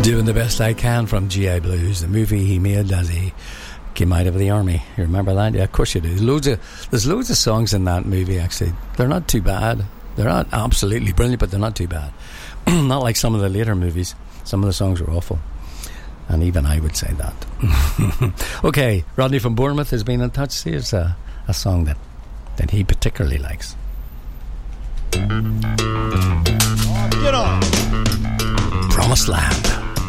Doing the Best I Can from GI Blues, the movie he made as he came out of the army. You remember that? Yeah, of course you do. There's loads of songs in that movie, actually. They're not too bad. They're not absolutely brilliant, but they're not too bad. Not like some of the later movies. Some of the songs were awful. And even I would say that. Okay, Rodney from Bournemouth has been in touch. Here's a song that he particularly likes. Get on! Promised Land.